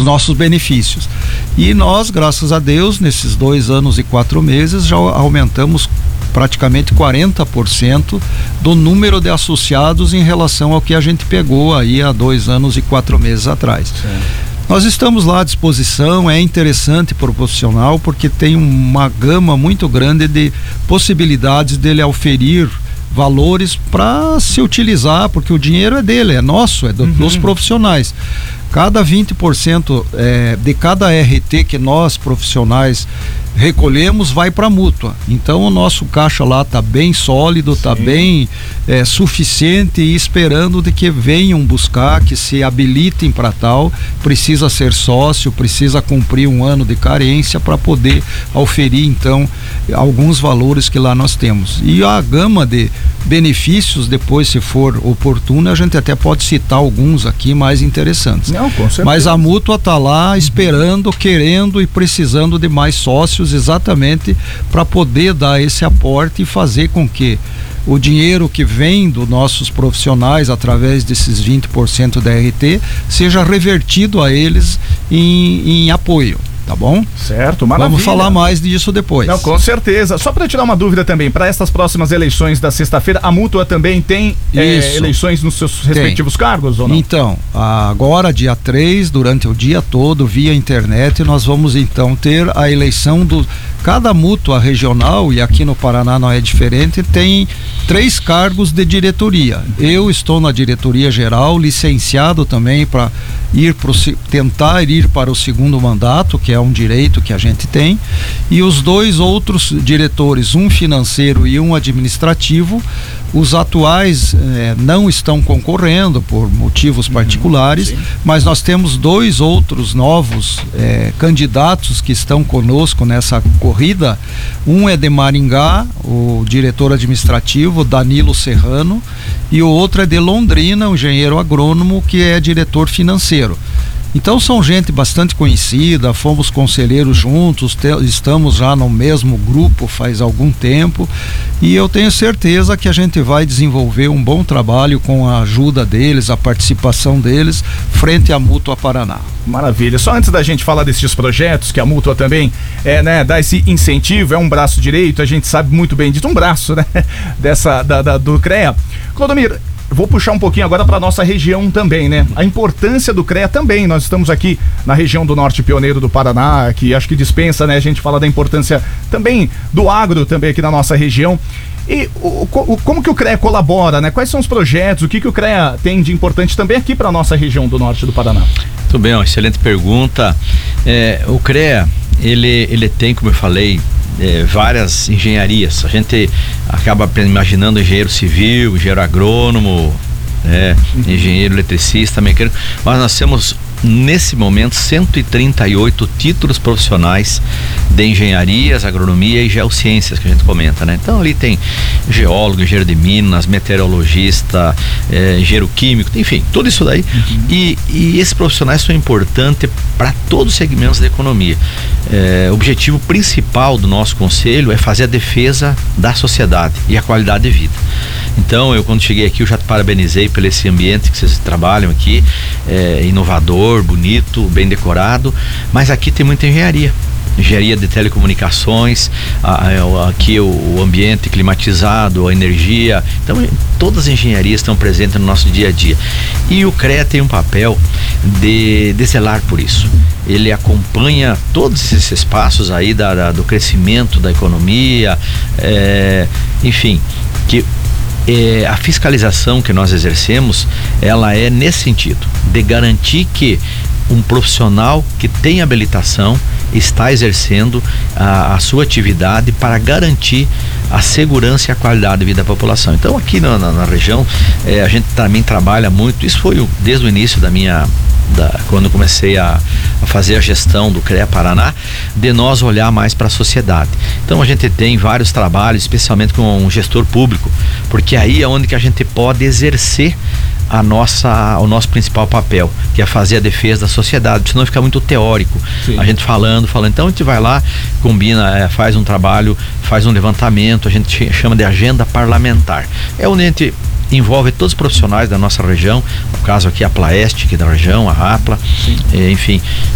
nossos benefícios. E nós, graças a Deus, nesses 2 anos e 4 meses, já aumentamos praticamente 40% do número de associados em relação ao que a gente pegou aí há 2 anos e 4 meses atrás. Sim. Nós estamos lá à disposição, é interessante para o profissional porque tem uma gama muito grande de possibilidades dele oferir valores para se utilizar, porque o dinheiro é dele, é nosso, é dos profissionais. Cada 20% de cada RT que nós profissionais recolhemos vai para a mútua. Então o nosso caixa lá está bem sólido, está bem suficiente, e esperando de que venham buscar, que se habilitem para tal. Precisa ser sócio, precisa cumprir 1 ano de carência para poder oferir então alguns valores que lá nós temos. E a gama de benefícios, depois, se for oportuno, a gente até pode citar alguns aqui mais interessantes. Não, com certeza. Mas a mútua está lá esperando, querendo e precisando de mais sócios, exatamente para poder dar esse aporte e fazer com que o dinheiro que vem dos nossos profissionais através desses 20% da RT seja revertido a eles em apoio. Tá bom? Certo, maravilha. Vamos falar mais disso depois. Não, com certeza. Só para tirar uma dúvida também, para estas próximas eleições da sexta-feira, a mútua também tem eleições nos seus respectivos cargos ou não? Então, agora dia 3, durante o dia todo, via internet, nós vamos então ter a eleição do... Cada mútua regional, e aqui no Paraná não é diferente, tem 3 cargos de diretoria. Eu estou na diretoria geral, licenciado também para tentar ir para o 2º mandato, que é um direito que a gente tem, e os 2 outros diretores, um financeiro e um administrativo, os atuais não estão concorrendo por motivos particulares, mas nós temos 2 outros novos candidatos que estão conosco nessa corrida. Um é de Maringá, o diretor administrativo Danilo Serrano, e o outro é de Londrina, o engenheiro agrônomo, que é diretor financeiro. Então são gente bastante conhecida, fomos conselheiros juntos, estamos já no mesmo grupo faz algum tempo, e eu tenho certeza que a gente vai desenvolver um bom trabalho com a ajuda deles, a participação deles, frente à Mútua Paraná. Maravilha. Só antes da gente falar desses projetos, que a Mútua também dá esse incentivo, é um braço direito, a gente sabe muito bem disso, um braço, né? Do CREA. Clodomir, vou puxar um pouquinho agora para nossa região também, né? A importância do CREA também. Nós estamos aqui na região do Norte Pioneiro do Paraná, que acho que dispensa, né? A gente fala da importância também do agro também aqui na nossa região. E como que o CREA colabora, né? Quais são os projetos? O que o CREA tem de importante também aqui para a nossa região do Norte do Paraná? Muito bem, uma excelente pergunta. O CREA, ele tem, como eu falei, várias engenharias. A gente acaba imaginando engenheiro civil, engenheiro agrônomo, engenheiro eletricista, mecânico, mas nós temos nesse momento 138 títulos profissionais de engenharias, agronomia e geociências que a gente comenta, né? Então ali tem geólogo, engenheiro de minas, meteorologista, engenheiro químico, enfim, tudo isso daí. E esses profissionais são importantes para todos os segmentos da economia. O objetivo principal do nosso conselho é fazer a defesa da sociedade e a qualidade de vida. Então eu, quando cheguei aqui, eu já parabenizei pelo esse ambiente que vocês trabalham aqui, inovador, bonito, bem decorado, mas aqui tem muita engenharia de telecomunicações, aqui o ambiente climatizado, a energia. Então todas as engenharias estão presentes no nosso dia a dia, e o CREA tem um papel de zelar por isso. Ele acompanha todos esses passos aí do crescimento da economia, enfim, que a fiscalização que nós exercemos, ela é nesse sentido, de garantir que um profissional que tem habilitação está exercendo a sua atividade para garantir a segurança e a qualidade de vida da população. Então aqui na região a gente também trabalha muito, isso foi desde o início quando eu comecei a fazer a gestão do CREA Paraná, de nós olhar mais para a sociedade. Então a gente tem vários trabalhos, especialmente com um gestor público, porque aí é onde que a gente pode exercer o nosso principal papel, que é fazer a defesa da sociedade, senão fica muito teórico. Sim. A gente falando, então a gente vai lá, combina, faz um trabalho, faz um levantamento, a gente chama de agenda parlamentar. É onde a gente envolve todos os profissionais da nossa região, no caso aqui a Plaest, que é da região, a APLA, enfim,